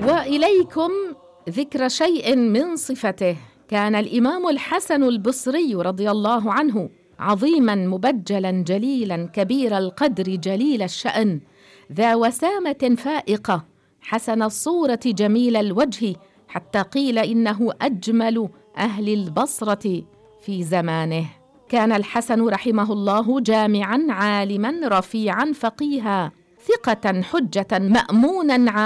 وإليكم ذكر شيء من صفته. كان الإمام الحسن البصري رضي الله عنه عظيماً مبجلاً جليلاً كبير القدر جليل الشأن، ذا وسامة فائقة، حسن الصورة جميل الوجه، حتى قيل إنه أجمل أهل البصرة في زمانه. كان الحسن رحمه الله جامعاً عالماً رفيعاً فقيها، ثقة حجة مأموناً